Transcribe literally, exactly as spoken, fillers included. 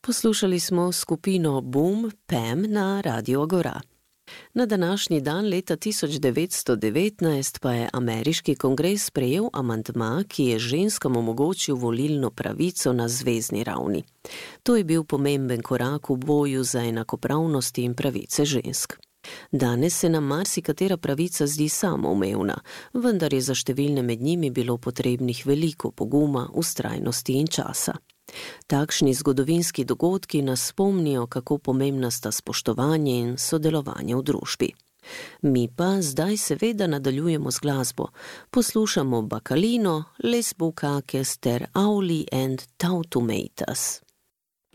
Poslušali smo skupino Boom Pam na Radio Agora. Na današnji dan leta tisoč devetsto devetnajst pa je ameriški kongres sprejel amandma, ki je ženskam omogočil volilno pravico na zvezni ravni. To je bil pomemben korak v boju za enakopravnost in pravice žensk. Danes se nam marsikatera pravica zdi samoumevna, vendar je za številne med njimi bilo potrebnih veliko poguma, vztrajnosti in časa. Takšni zgodovinski dogodki nas spomnijo, kako pomembna sta spoštovanje in sodelovanje v družbi. Mi pa zdaj seveda nadaljujemo z glasbo. Poslušamo Bacalino, Les Bukakes ter Auli and Tautumetas.